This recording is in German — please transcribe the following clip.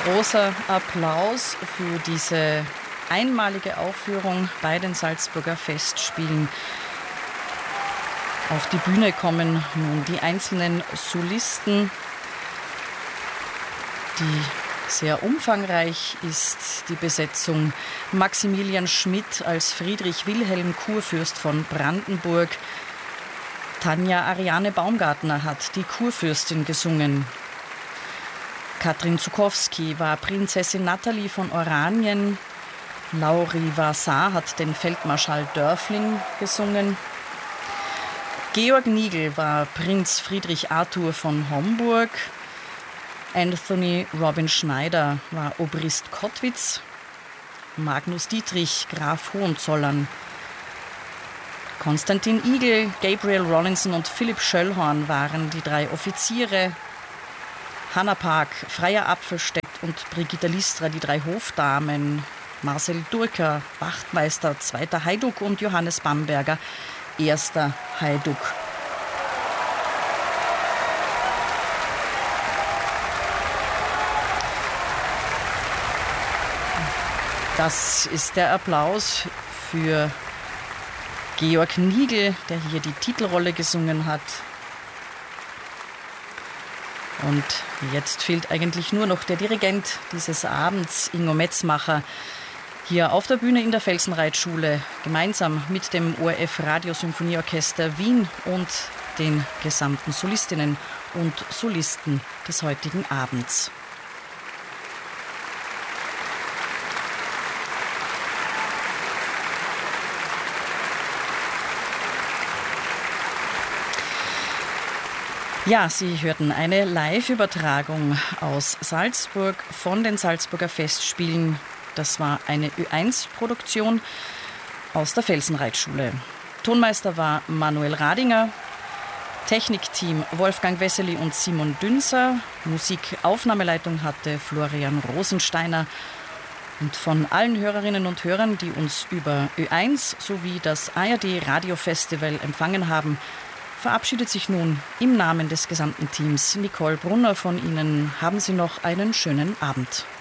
Großer Applaus für diese einmalige Aufführung bei den Salzburger Festspielen. Auf die Bühne kommen nun die einzelnen Solisten. Sehr umfangreich ist die Besetzung. Maximilian Schmidt als Friedrich Wilhelm, Kurfürst von Brandenburg. Tanja Ariane Baumgartner hat die Kurfürstin gesungen. Katrin Zukowski war Prinzessin Natalie von Oranien. Lauri Vassar hat den Feldmarschall Dörfling gesungen. Georg Nigel war Prinz Friedrich Arthur von Homburg. Anthony Robin Schneider war Obrist Kottwitz. Magnus Dietrich, Graf Hohenzollern. Konstantin Igel, Gabriel Rollinson und Philipp Schöllhorn waren die 3 Offiziere. Hanna Park, Freier Apfelsteck und Brigitta Listra, die 3 Hofdamen. Marcel Durker, Wachtmeister, 2. Hajduk und Johannes Bamberger, 1. Hajduk. Das ist der Applaus für Georg Nigel, der hier die Titelrolle gesungen hat. Und jetzt fehlt eigentlich nur noch der Dirigent dieses Abends, Ingo Metzmacher, hier auf der Bühne in der Felsenreitschule, gemeinsam mit dem ORF Radiosymphonieorchester Wien und den gesamten Solistinnen und Solisten des heutigen Abends. Ja, Sie hörten eine Live-Übertragung aus Salzburg von den Salzburger Festspielen. Das war eine Ö1-Produktion aus der Felsenreitschule. Tonmeister war Manuel Radinger, Technikteam Wolfgang Wessely und Simon Dünser, Musikaufnahmeleitung hatte Florian Rosensteiner. Und von allen Hörerinnen und Hörern, die uns über Ö1 sowie das ARD Radiofestival empfangen haben, verabschiedet sich nun im Namen des gesamten Teams Nicole Brunner von Ihnen. Haben Sie noch einen schönen Abend.